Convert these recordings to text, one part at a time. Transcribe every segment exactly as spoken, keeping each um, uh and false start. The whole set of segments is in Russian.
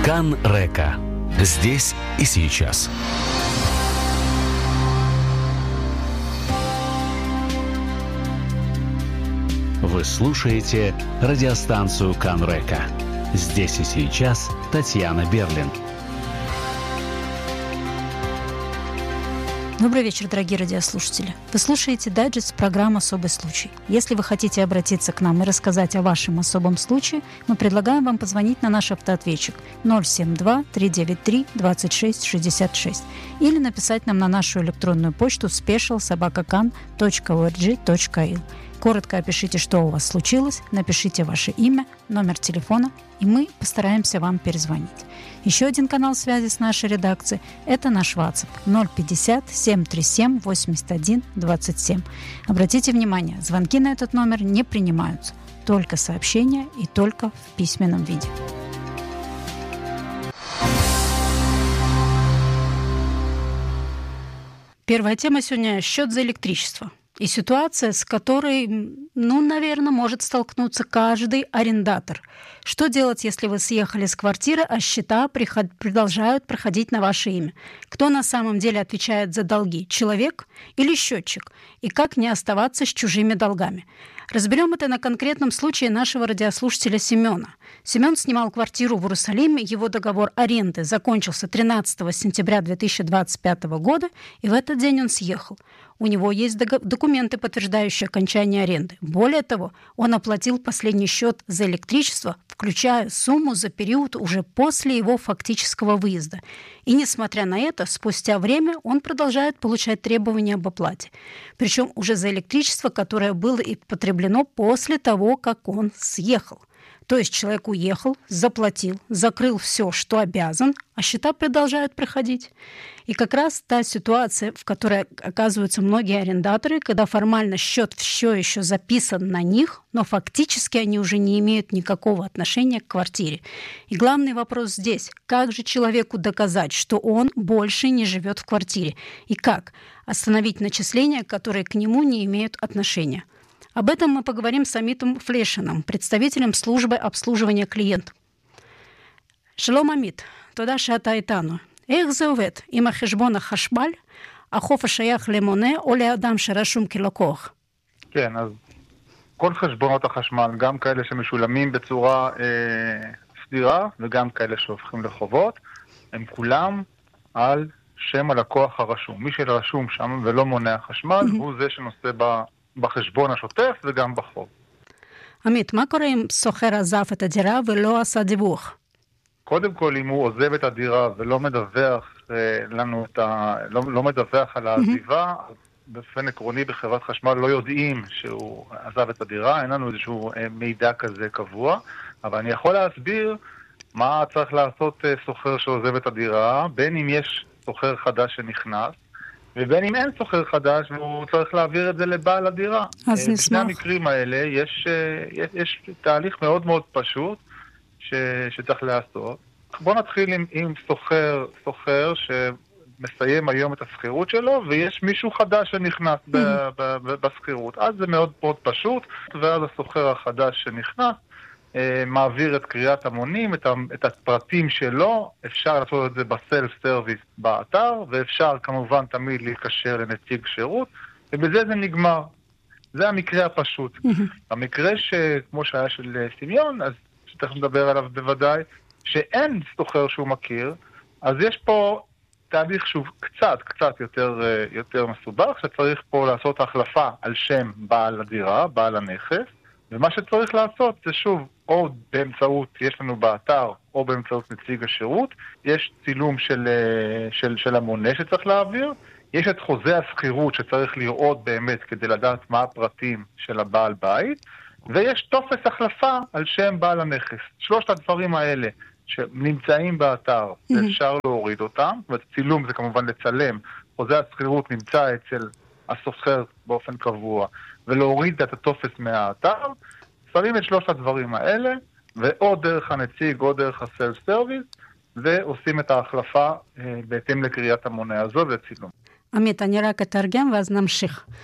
Кан Река. Здесь и сейчас. Вы слушаете радиостанцию Кан Река. Здесь и сейчас Татьяна Берлин. Добрый вечер, дорогие радиослушатели. Вы слушаете дайджест программы «Особый случай». Если вы хотите обратиться к нам и рассказать о вашем особом случае, мы предлагаем вам позвонить на наш автоответчик ноль семь два три девять три двадцать шесть шестьдесят шесть или написать нам на нашу электронную почту спешиал собака кан точка орг точка ил. Коротко опишите, что у вас случилось, напишите ваше имя, номер телефона, и мы постараемся вам перезвонить. Еще один канал связи с нашей редакцией – это наш WhatsApp ноль пятьдесят семь тридцать семь восемьдесят один двадцать семь. Обратите внимание, звонки на этот номер не принимаются, только сообщения и только в письменном виде. Первая тема сегодня – счет за электричество. И ситуация, с которой, ну, наверное, может столкнуться каждый арендатор. Что делать, если вы съехали с квартиры, а счета приход... продолжают проходить на ваше имя? Кто на самом деле отвечает за долги? Человек или счетчик? И как не оставаться с чужими долгами? Разберем это на конкретном случае нашего радиослушателя Семена. Семен снимал квартиру в Иерусалиме, его договор аренды закончился тринадцатого сентября две тысячи двадцать пятого года, и в этот день он съехал. У него есть документы, подтверждающие окончание аренды. Более того, он оплатил последний счет за электричество, включая сумму за период уже после его фактического выезда. И несмотря на это, спустя время он продолжает получать требования об оплате. Причем уже за электричество, которое было и потреблено после того, как он съехал. То есть человек уехал, заплатил, закрыл все, что обязан, а счета продолжают проходить. И как раз та ситуация, в которой оказываются многие арендаторы, когда формально счет все еще записан на них, но фактически они уже не имеют никакого отношения к квартире. И главный вопрос здесь: как же человеку доказать, что он больше не живет в квартире? И как остановить начисления, которые к нему не имеют отношения? Об этом мы поговорим с Амитом Флешиным, представителем службы обслуживания клиентов. Шалом, Амит. תודה שאתה איתנו. איך זה עובד עם החשבון החשמל, החוב השייך למונה או לאדם שרשום כלקוח? כן, אז כל חשבונות החשמל, גם כאלה שמשולמים בצורה אה, סדירה וגם כאלה שהופכים לחובות, הם כולם על שם הלקוח הרשום. מי שרשום שם ולא מונה החשמל, mm-hmm. הוא זה שנושא ב... בחשבון השוטף וגם בחוב. עמית, מה קורה אם סוחר עזב את הדירה ולא עשה דיווח? קודם כל, אם הוא עוזב את הדירה ולא מדווח אה, לנו את ה... לא, לא מדווח על העזיבה, mm-hmm. באופן עקרוני בחברת חשמל לא יודעים שהוא עזב את הדירה, אין לנו איזשהו אה, מידע כזה קבוע, אבל אני יכול להסביר מה צריך לעשות אה, סוחר שעוזב את הדירה, בין אם יש סוחר חדש שנכנס, ובין אם אין סוחר חדש, והוא צריך להעביר את זה לבעל הדירה. אז נשמח. בשני המקרים האלה יש, יש, יש תהליך מאוד מאוד פשוט ש, שצריך לעשות. בוא נתחיל עם, עם סוחר, סוחר שמסיים היום את הסחירות שלו, ויש מישהו חדש שנכנס mm-hmm. ב, ב, ב, בסחירות. אז זה מאוד מאוד פשוט, ואז הסוחר החדש שנכנס, מעביר את קריאת המונים, את, את הפרטים שלו, אפשר לעשות את זה בסלף סרוויס באתר, ואפשר כמובן תמיד להתקשר לנציג שירות, ובזה זה נגמר. זה המקרה הפשוט. Mm-hmm. המקרה שכמו שהיה של סמיון, אז שתכף נדבר עליו בוודאי, שאין סוחר שהוא מכיר, אז יש פה תהליך שהוא קצת, קצת יותר, יותר מסובך, שצריך פה לעשות החלפה על שם בעל הדירה, בעל הנכס, ומה שצריך לעשות זה שוב, או באמצעות, יש לנו באתר, או באמצעות נציג השירות, יש צילום של, של, של המונה שצריך להעביר, יש את חוזה הסחירות שצריך לראות באמת כדי לדעת מה הפרטים של הבעל בית, ויש טופס החלפה על שם בעל הנכס. שלושת הדברים האלה שנמצאים באתר, mm-hmm. אפשר להוריד אותם, וצילום זה כמובן לצלם, חוזה הסחירות נמצא אצל הסוחר באופן קבוע, ולהוריד את הטופס מהאתר, שמים את שלושת הדברים האלה, ואו דרך הנציג או דרך הסלף סרוויס, ועושים את ההחלפה אה, בהתאם לקריאת המונה הזו וצילום. עמית, אני רק אתרגם ואז נמשיך.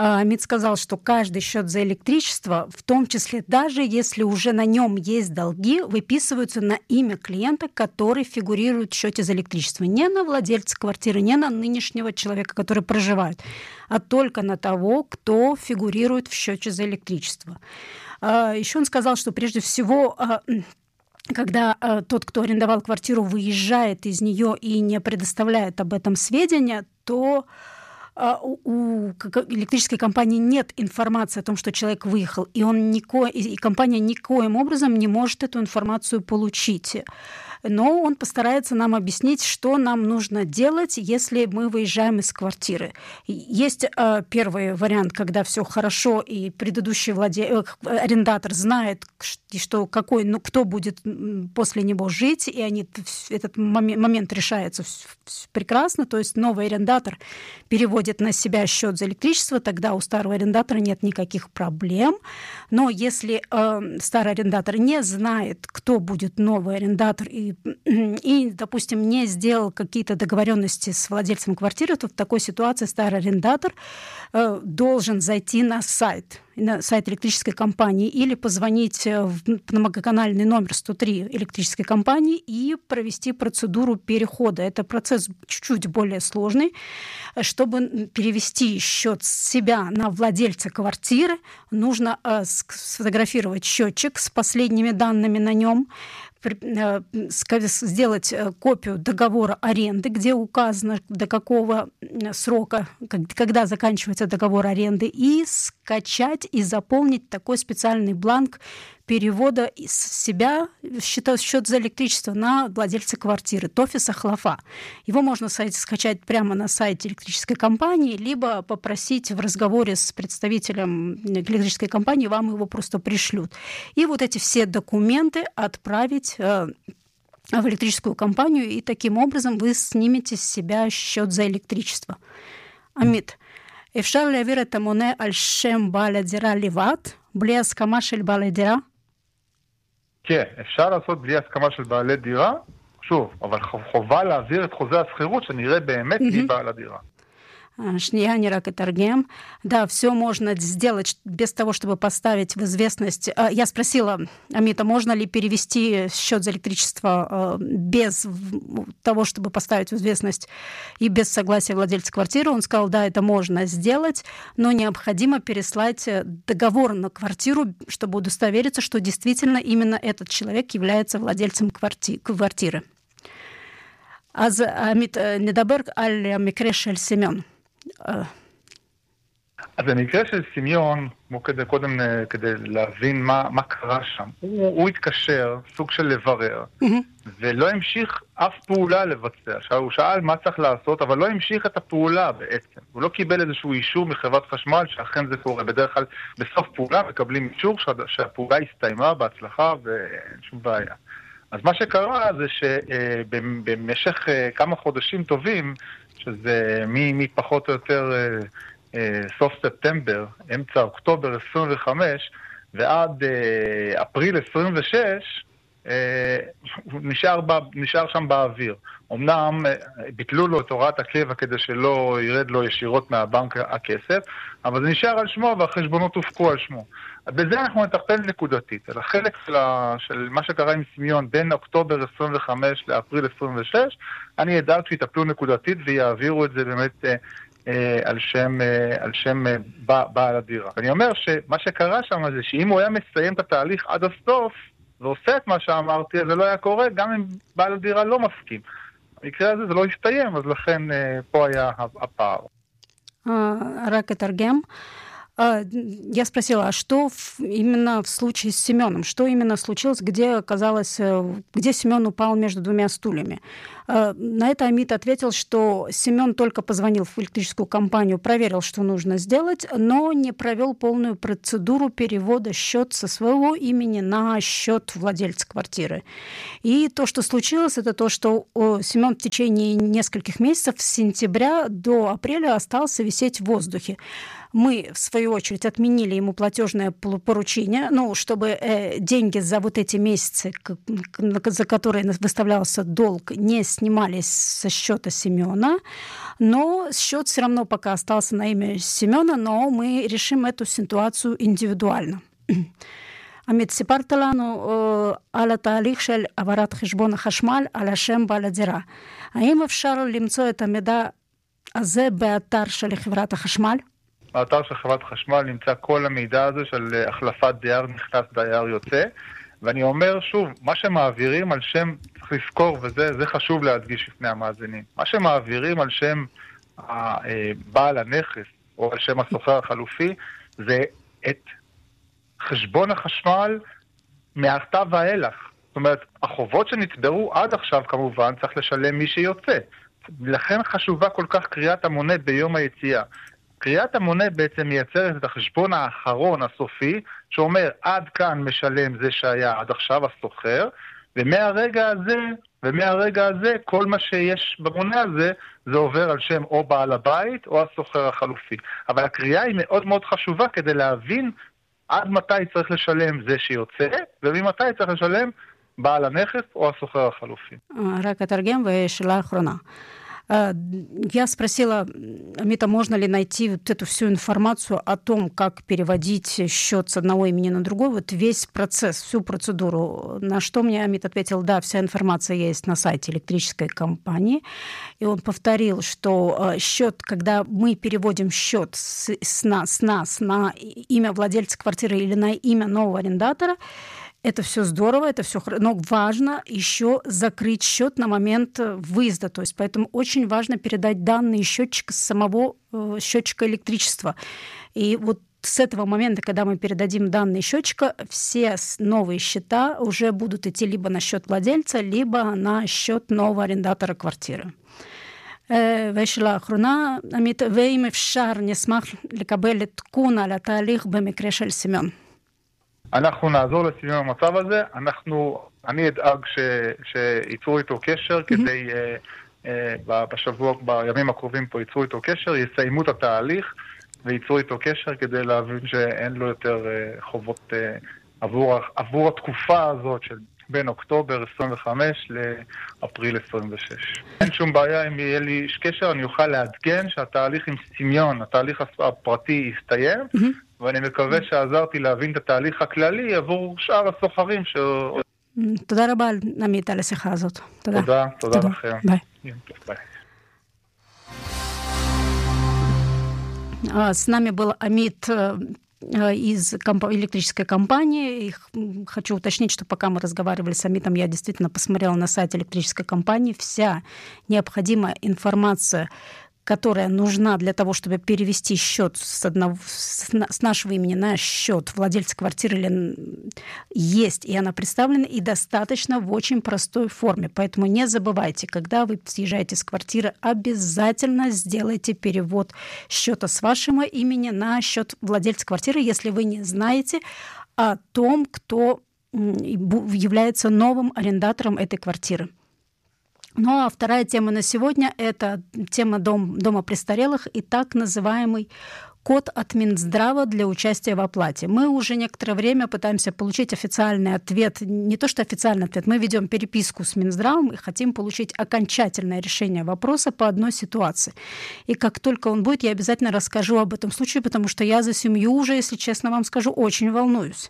Амид сказал, что каждый счет за электричество, в том числе даже если уже на нем есть долги, выписываются на имя клиента, который фигурирует в счете за электричество. Не на владельца квартиры, не на нынешнего человека, который проживает, а только на того, кто фигурирует в счете за электричество. Еще он сказал, что прежде всего, когда тот, кто арендовал квартиру, выезжает из нее и не предоставляет об этом сведения, то у электрической компании нет информации о том, что человек выехал, и, он нико... и компания никоим образом не может эту информацию получить. Но он постарается нам объяснить, что нам нужно делать, если мы выезжаем из квартиры. Есть э, первый вариант, когда все хорошо, и предыдущий владе... э, арендатор знает, что какой, ну, кто будет после него жить, и они, этот момент решается прекрасно. То есть новый арендатор переводит на себя счет за электричество, тогда у старого арендатора нет никаких проблем. Но если э, старый арендатор не знает, кто будет новый арендатор, и и, допустим, не сделал какие-то договоренности с владельцем квартиры, то в такой ситуации старый арендатор э, должен зайти на сайт, на сайт электрической компании или позвонить в многоканальный номер сто три электрической компании и провести процедуру перехода. Это процесс чуть-чуть более сложный. Чтобы перевести счет с себя на владельца квартиры, нужно э, сфотографировать счетчик с последними данными на нем, сделать копию договора аренды, где указано, до какого срока, когда заканчивается договор аренды, и скачать и заполнить такой специальный бланк перевода из себя счета, счет за электричество на владельца квартиры, тофис ахлафа. Его можно скачать прямо на сайте электрической компании, либо попросить в разговоре с представителем электрической компании, вам его просто пришлют. И вот эти все документы отправить э, в электрическую компанию, и таким образом вы снимете с себя счет за электричество. Амид, אפשר להעביר את המונה על שם בעל הדירה לבד, בלי הסכמה של בעל הדירה? כן, אפשר לעשות בלי הסכמה של בעלי דירה, שוב, אבל חובה להעביר את חוזה השכירות שנראה באמת מי בעל הדירה. Шния не рак этаргем. Да, все можно сделать без того, чтобы поставить в известность. Я спросила Амита, можно ли перевести счет за электричество без того, чтобы поставить в известность и без согласия владельца квартиры. Он сказал, да, это можно сделать, но необходимо переслать договор на квартиру, чтобы удостовериться, что действительно именно этот человек является владельцем квартиры. אז עמית, נדבר על המקרה של סמיון. אז המקרה של סמיון, כדי, קודם כדי להבין מה, מה קרה שם, הוא, הוא התקשר, סוג של לברר, mm-hmm. ולא המשיך אף פעולה לבצע. הוא שאל מה צריך לעשות, אבל לא המשיך את הפעולה בעצם. הוא לא קיבל איזשהו אישור מחברת חשמל שאכן זה קורה. בדרך כלל בסוף פעולה מקבלים אישור שהפעולה הסתיימה בהצלחה ואין שום בעיה. אז מה שקרה זה שבמשך כמה חודשים טובים, שזה מפחות או יותר סוף ספטמבר, אמצע אוקטובר עשרים וחמש, ועד אפריל עשרים ושש, הוא נשאר, נשאר שם באוויר. אמנם ביטלו לו את הוראת הקבע כדי שלא ירד לו ישירות מהבנק הכסף, אבל זה נשאר על שמו והחשבונות הופקו על שמו. בזה אנחנו נטפל נקודתית. על החלק של, ה... של מה שקרה עם סמיון בין אוקטובר עשרים וחמש לאפריל עשרים ושש, אני אדאג שיטפלו נקודתית ויעבירו את זה באמת אה, אה, על שם, אה, על שם אה, בעל הדירה. אני אומר שמה שקרה שם זה שאם הוא היה מסיים את התהליך עד הסוף, ועושה את מה שאמרתי, אז זה לא היה קורה, גם אם בעל הדירה לא מסכים. במקרה הזה זה לא הסתיים, אז לכן אה, פה היה הפער. רק אתרגם. Я спросила, а что именно в случае с Семеном? Что именно случилось, где оказалось, где Семен упал между двумя стульями? На это Амит ответил, что Семен только позвонил в электрическую компанию, проверил, что нужно сделать, но не провел полную процедуру перевода счета со своего имени на счет владельца квартиры. И то, что случилось, это то, что Семен в течение нескольких месяцев с сентября до апреля остался висеть в воздухе. Мы, в свою очередь, отменили ему платежное поручение, ну, чтобы э, деньги за вот эти месяцы, к, к, за которые выставлялся долг, не снимались со счета Семена. Но счет все равно пока остался на имя Семена, но мы решим эту ситуацию индивидуально. עמית, סיפרת לנו uh, על התהליך של העברת חשבון החשמל על השם בעל הדירה. האם אפשר למצוא את המידע הזה באתר של חברת החשמל? באתר של חברת החשמל נמצא כל המידע הזה של החלפת דייר, נכנס דייר יוצא, ואני אומר שוב, מה שמעבירים על שם, צריך לזכור, וזה זה חשוב להדגיש לפני המאזינים, מה שמעבירים על שם בעל הנכס או על שם הסוחר החלופי, זה את חשבון החשמל מעתה ואילך. זאת אומרת, החובות שנצברו עד עכשיו כמובן צריך לשלם מי שיוצא. לכן חשובה כל כך קריאת המונה ביום היציאה. קריאת המונה בעצם מייצרת את החשבון האחרון הסופי, שאומר עד כאן משלם זה שהיה עד עכשיו הסוחר, ומהרגע הזה, ומהרגע הזה כל מה שיש במונה הזה, זה עובר על שם או בעל הבית או הסוחר החלופי. אבל הקריאה היא מאוד מאוד חשובה כדי להבין עד מתי צריך לשלם זה שיוצא, וממתי צריך לשלם בעל הנכס או הסוחר החלופי. רק אתרגם ושאלה אחרונה. Я спросила Амита, можно ли найти вот эту всю информацию о том, как переводить счет с одного имени на другой, вот весь процесс, всю процедуру. На что мне Амит ответил, да, вся информация есть на сайте электрической компании. И он повторил, что счет, когда мы переводим счет с, с, нас, с нас на имя владельца квартиры или на имя нового арендатора, это все здорово, это все, но важно еще закрыть счет на момент выезда. То есть поэтому очень важно передать данные счетчика с самого э, счетчика электричества. И вот с этого момента, когда мы передадим данные счетчика, все новые счета уже будут идти либо на счет владельца, либо на счет нового арендатора квартиры. ושאלה האחרונה, עמית, ואם אפשר, נשמח לקבל עדכון על התהליך במקרה של סמיון. אנחנו נעזור לסביב המצב הזה, אנחנו, אני אדאג ש, שיצרו איתו קשר כדי, אה, אה, בשבוע, בימים הקרובים פה יצרו איתו קשר, יסיימו את התהליך ויצרו איתו קשר כדי להבין שאין לו יותר אה, חובות אה, עבור, עבור התקופה הזאת של בין אוקטובר עשרים וחמש לאפריל עשרים ושש. אין שום בעיה, אם יהיה לי קשר אני אוכל לעדכן שהתהליך עם סמיון, התהליך הפרטי יסתיים, ואני מקווה שעזרתי להבין את התהליך הכללי עבור שאר הסוחרים ש... תודה רבה, עמית, על השיחה הזאת. תודה. תודה, תודה לכם. ביי. ביי. С нами был Амит из электрической компании. И хочу уточнить, что пока мы разговаривали с Амитом, я действительно посмотрела на сайт электрической компании. Вся необходимая информация, которая нужна для того, чтобы перевести счет с, одного, с нашего имени на счет владельца квартиры, есть, и она представлена, и достаточно в очень простой форме. Поэтому не забывайте, когда вы съезжаете с квартиры, обязательно сделайте перевод счета с вашего имени на счет владельца квартиры, если вы не знаете о том, кто является новым арендатором этой квартиры. Ну а вторая тема на сегодня – это тема дом, дома престарелых и так называемый код от Минздрава для участия в оплате. Мы уже некоторое время пытаемся получить официальный ответ, не то что официальный ответ, мы ведем переписку с Минздравом и хотим получить окончательное решение вопроса по одной ситуации. И как только он будет, я обязательно расскажу об этом случае, потому что я за семью уже, если честно вам скажу, очень волнуюсь.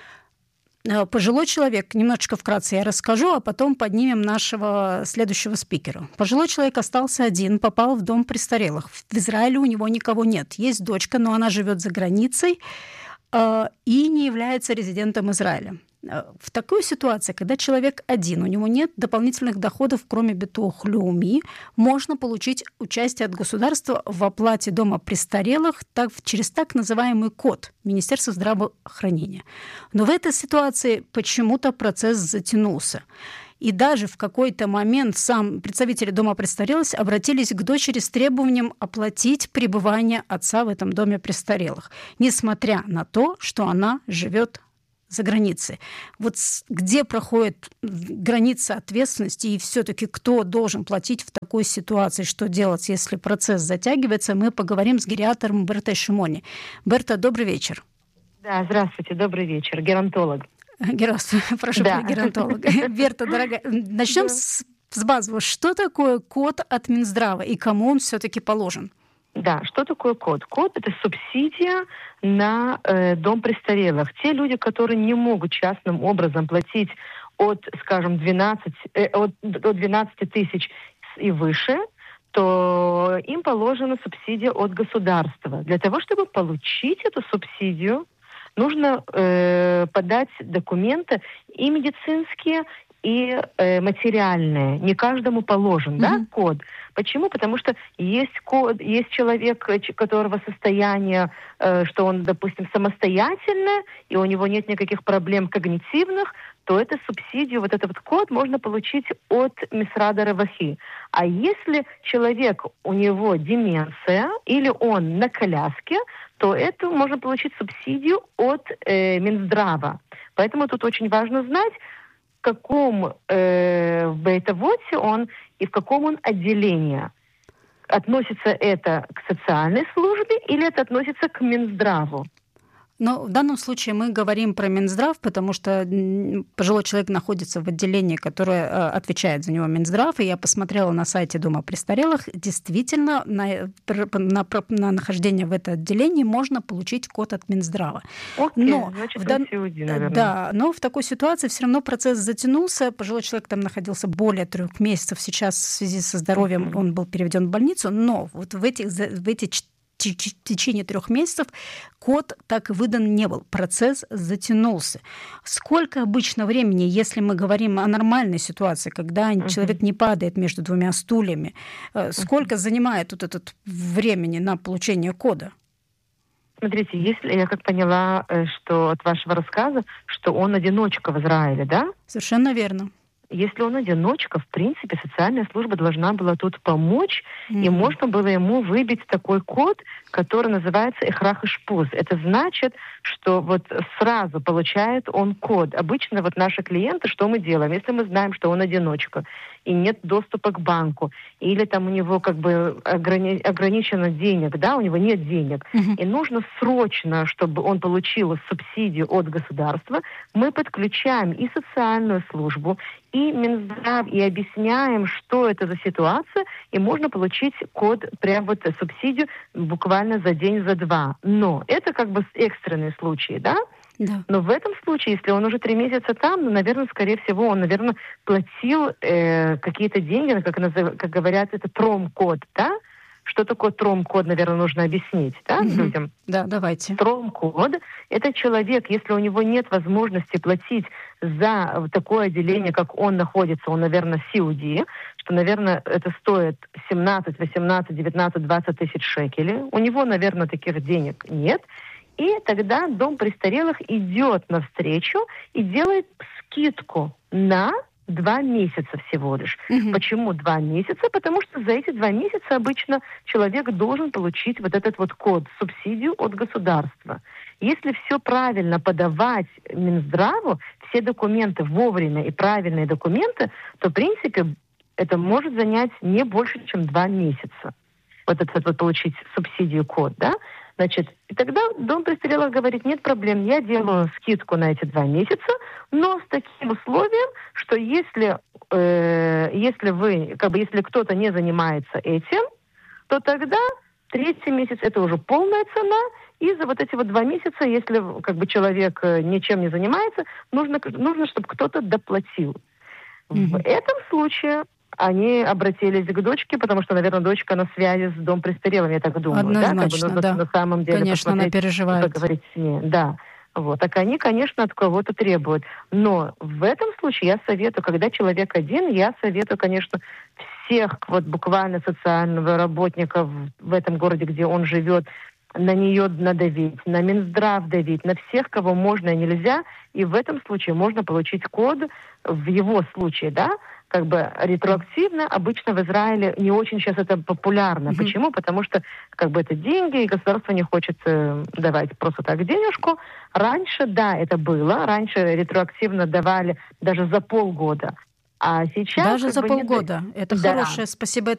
Пожилой человек, немножечко вкратце я расскажу, а потом поднимем нашего следующего спикера. Пожилой человек остался один, попал в дом престарелых. В Израиле у него никого нет. Есть дочка, но она живет за границей э, и не является резидентом Израиля. В такой ситуации, когда человек один, у него нет дополнительных доходов, кроме битуах леуми, можно получить участие от государства в оплате дома престарелых так, через так называемый код Министерства здравоохранения. Но в этой ситуации почему-то процесс затянулся. И даже в какой-то момент сам представители дома престарелых обратились к дочери с требованием оплатить пребывание отца в этом доме престарелых, несмотря на то, что она живет за границей. Вот где проходит граница ответственности и все-таки кто должен платить в такой ситуации, что делать, если процесс затягивается, мы поговорим с гериатром Бертой Шимони. Берта, добрый вечер. Да, здравствуйте, добрый вечер, геронтолог. Герос, прошу, да. Геронтолог. Берта, дорогая, начнем да. с с базового, что такое код от Минздрава и кому он все-таки положен? Да, что такое код? Код — это субсидия на э, дом престарелых. Те люди, которые не могут частным образом платить от, скажем, двенадцати, э, от, от двенадцати тысяч и выше, то им положена субсидия от государства. Для того, чтобы получить эту субсидию, нужно э, подать документы и медицинские, и э, материальные. Не каждому положен, mm-hmm. да, код. Почему? Потому что есть код, есть человек, которого состояние, э, что он, допустим, самостоятельное, и у него нет никаких проблем когнитивных, то эту субсидию, вот этот вот код можно получить от Мисрада Ревахи. А если человек, у него деменция, или он на коляске, то это можно получить субсидию от э, Минздрава. Поэтому тут очень важно знать, в каком э, в бейтавоте он и в каком он отделении. Относится это к социальной службе или это относится к Минздраву? Но в данном случае мы говорим про Минздрав, потому что пожилой человек находится в отделении, которое отвечает за него Минздрав, и я посмотрела на сайте Дома престарелых, действительно на, на, на нахождение в это отделении можно получить код от Минздрава. Окей, но значит, в дан... Сиуди, наверное. Да, но в такой ситуации все равно процесс затянулся, пожилой человек там находился более трех месяцев, сейчас в связи со здоровьем mm-hmm. он был переведен в больницу, но вот в эти, в эти в течение трех месяцев код так и выдан не был. Процесс затянулся. Сколько обычно времени, если мы говорим о нормальной ситуации, когда uh-huh. человек не падает между двумя стульями, сколько uh-huh. занимает вот это времени на получение кода? Смотрите, если я как поняла, что от вашего рассказа, что он одиночка в Израиле, да? Совершенно верно. Если он одиночка, в принципе, социальная служба должна была тут помочь, mm-hmm. и можно было ему выбить такой код, который называется «эхрах ишпуз». Это значит, что вот сразу получает он код. Обычно вот наши клиенты, что мы делаем? Если мы знаем, что он одиночка, и нет доступа к банку, или там у него как бы ограни- ограничено денег, да, у него нет денег, mm-hmm. и нужно срочно, чтобы он получил субсидию от государства, мы подключаем и социальную службу, и Минздрав, и объясняем, что это за ситуация, и можно получить код, прям вот субсидию буквально за день, за два. Но это как бы экстренные случаи, да? Да. Но в этом случае, если он уже три месяца там, ну, наверное, скорее всего, он, наверное, платил э, какие-то деньги, как, назыв... как говорят, это промокод, да? Что такое тромкод, наверное, нужно объяснить, да, mm-hmm. людям? Да, давайте. Тромкод — это человек, если у него нет возможности платить за такое отделение, как он находится, он, наверное, Сиуди, что, наверное, это стоит семнадцать, восемнадцать, девятнадцать, двадцать тысяч шекелей. У него, наверное, таких денег нет. И тогда Дом престарелых идет навстречу и делает скидку на два месяца всего лишь. Угу. Почему два месяца? Потому что за эти два месяца обычно человек должен получить вот этот вот код, субсидию от государства. Если все правильно подавать Минздраву, все документы вовремя и правильные документы, то, в принципе, это может занять не больше, чем два месяца. Вот этот вот получить субсидию, код, да? Значит, и тогда Дом престарелых говорит, нет проблем, я делаю скидку на эти два месяца, но с таким условием, что если, э, если вы, как бы, если кто-то не занимается этим, то тогда третий месяц это уже полная цена, и за вот эти вот два месяца, если как бы человек ничем не занимается, нужно, нужно чтобы кто-то доплатил. Mm-hmm. В этом случае они обратились к дочке, потому что, наверное, дочка на связи с Домом престарелых, я так думаю. Однозначно, да? Как бы нужно да. на самом деле конечно, она переживает. Поговорить с ней. Да. Вот. Так они, конечно, от кого-то требуют. Но в этом случае я советую, когда человек один, я советую, конечно, всех вот буквально социального работника в, в этом городе, где он живет, на нее надавить, на Минздрав давить, на всех, кого можно и нельзя. И в этом случае можно получить код, в его случае, да, как бы ретроактивно. Обычно в Израиле не очень сейчас это популярно. Mm-hmm. Почему? Потому что как бы это деньги, и государство не хочет э, давать просто так денежку. Раньше, да, это было. Раньше ретроактивно давали даже за полгода. А сейчас... Даже за бы, полгода. Не... Это да. хорошее. Спасибо.